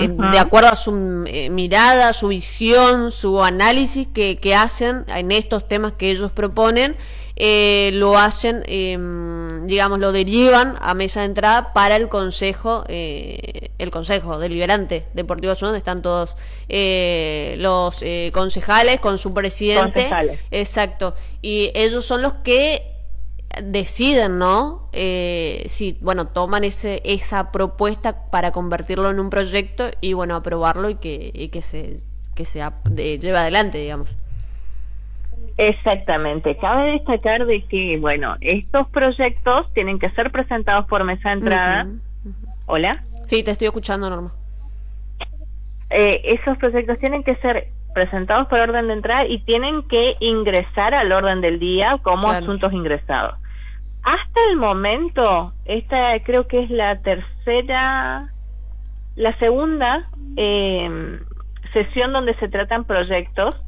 de acuerdo a su mirada, su visión, su análisis que hacen en estos temas que ellos proponen, lo hacen, digamos, lo derivan a mesa de entrada para el consejo deliberante Deportivo Azul, donde están todos los concejales con su presidente. Exacto, y ellos son los que deciden, ¿no? Si, bueno, toman esa propuesta para convertirlo en un proyecto y, bueno, aprobarlo y que se lleve adelante, digamos. Exactamente. Cabe destacar de que, bueno, estos proyectos tienen que ser presentados por mesa de entrada. ¿Hola? Sí, te estoy escuchando, Norma. Esos proyectos tienen que ser presentados por orden de entrada y tienen que ingresar al orden del día como asuntos ingresados. Hasta el momento, esta creo que es la segunda sesión donde se tratan proyectos,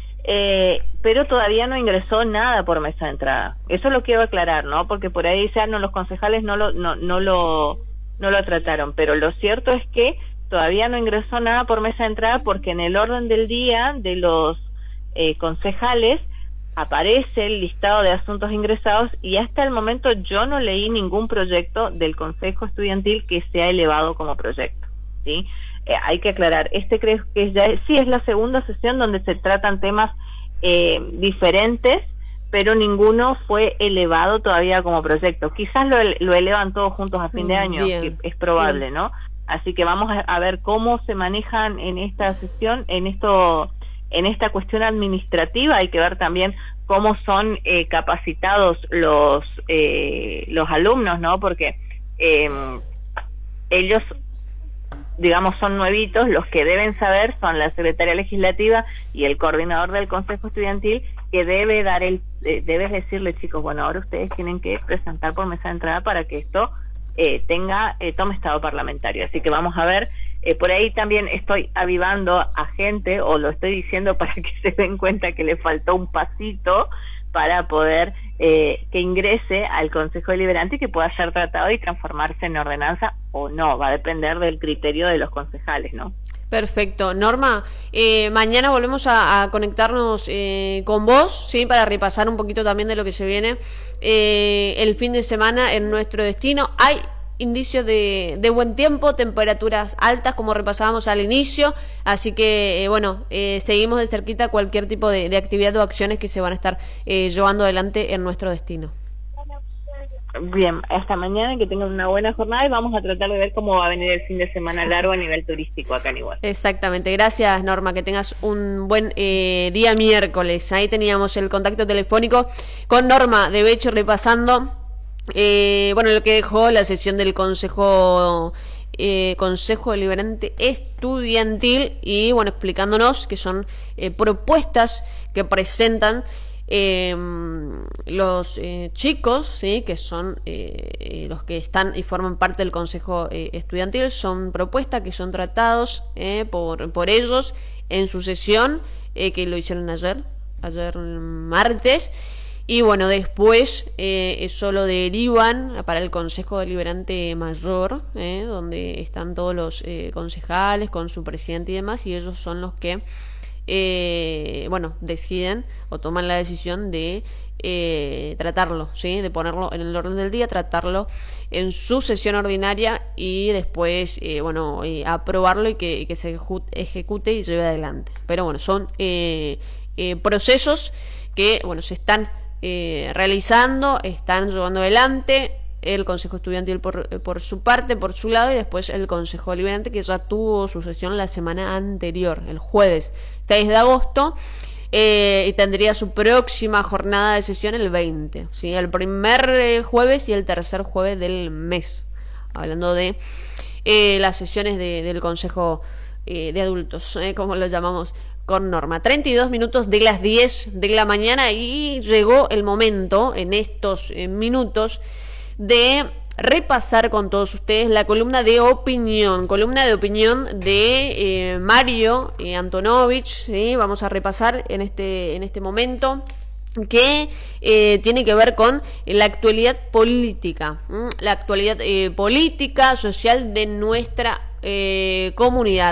pero todavía no ingresó nada por mesa de entrada. Eso lo quiero aclarar, ¿no? Porque por ahí dicen, no, los concejales no lo trataron, pero lo cierto es que todavía no ingresó nada por mesa de entrada porque en el orden del día de los concejales aparece el listado de asuntos ingresados y hasta el momento yo no leí ningún proyecto del Consejo Estudiantil que sea elevado como proyecto, ¿sí? Hay que aclarar, creo que sí es la segunda sesión donde se tratan temas diferentes, pero ninguno fue elevado todavía como proyecto. Quizás lo elevan todos juntos a fin de año, que es probable, ¿no? Así que vamos a ver cómo se manejan en esta sesión, en esta cuestión administrativa. Hay que ver también cómo son capacitados los alumnos, ¿no? Porque ellos, digamos, son nuevitos. Los que deben saber son la secretaria legislativa y el coordinador del Consejo Estudiantil, que debes decirle, chicos, bueno, ahora ustedes tienen que presentar por mesa de entrada para que esto tome estado parlamentario. Así que vamos a ver. Por ahí también estoy avivando a gente, o lo estoy diciendo para que se den cuenta que le faltó un pasito para poder que ingrese al Consejo Deliberante y que pueda ser tratado y transformarse en ordenanza o no. Va a depender del criterio de los concejales, ¿no? Perfecto. Norma, mañana volvemos a conectarnos con vos, ¿sí? Para repasar un poquito también de lo que se viene el fin de semana en nuestro destino. Hay indicios de buen tiempo, temperaturas altas como repasábamos al inicio, así que bueno, seguimos de cerquita cualquier tipo de actividad o acciones que se van a estar llevando adelante en nuestro destino. Bien, hasta mañana, que tengan una buena jornada y vamos a tratar de ver cómo va a venir el fin de semana largo a nivel turístico acá en Iguazú. Exactamente, gracias Norma, que tengas un buen día miércoles. Ahí teníamos el contacto telefónico con Norma de Becho repasando bueno, lo que dejó la sesión del Consejo Deliberante Estudiantil y bueno, explicándonos que son propuestas que presentan los chicos, ¿sí? Que son los que están y forman parte del Consejo Estudiantil. Son propuestas que son tratados por ellos en su sesión, que lo hicieron ayer martes. Y bueno, después eso lo derivan para el Consejo Deliberante Mayor, donde están todos los concejales con su presidente y demás, y ellos son los que bueno, deciden o toman la decisión de tratarlo, ¿sí? De ponerlo en el orden del día, tratarlo en su sesión ordinaria y después bueno, aprobarlo y que se ejecute y lleve adelante. Pero bueno, son procesos que bueno, se están realizando, están llevando adelante el Consejo Estudiantil por su parte, por su lado, y después el Consejo Deliberante, que ya tuvo su sesión la semana anterior, el jueves 6 de agosto, y tendría su próxima jornada de sesión el 20, ¿sí? El primer jueves y el tercer jueves del mes, hablando de las sesiones del Consejo de Adultos, como lo llamamos con Norma. 32 minutos de las 10 de la mañana y llegó el momento en estos minutos de repasar con todos ustedes la columna de opinión de Mario Antonovich, ¿sí? Vamos a repasar en este momento que tiene que ver con la actualidad política, la actualidad política, social de nuestra comunidad.